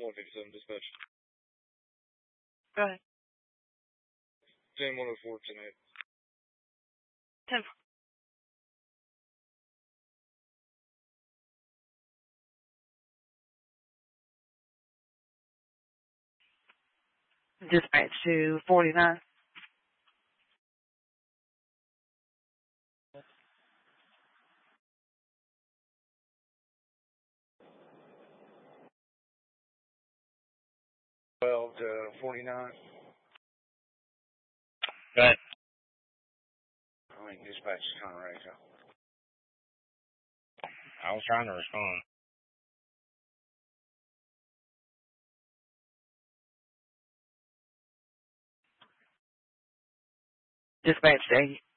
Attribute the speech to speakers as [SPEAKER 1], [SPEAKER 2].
[SPEAKER 1] 157 dispatch.
[SPEAKER 2] Go ahead.
[SPEAKER 1] 10-104 tonight.
[SPEAKER 2] 10. Dispatch to 49.
[SPEAKER 1] Well, to 49.
[SPEAKER 3] Go ahead.
[SPEAKER 1] I think dispatch is kind of right, so.
[SPEAKER 3] I was trying to respond.
[SPEAKER 2] Dispatch to 80.